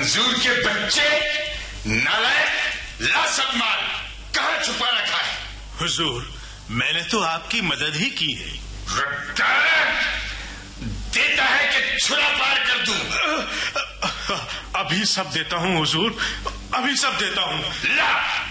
मंजूर के बच्चे, नालायक, ला सब माल कहाँ छुपा रखा है? हुजूर, मैंने तो आपकी मदद ही की है। देता है कि छुरा पार कर दूं? अभी सब देता हूँ हुजूर, अभी सब देता हूँ। ला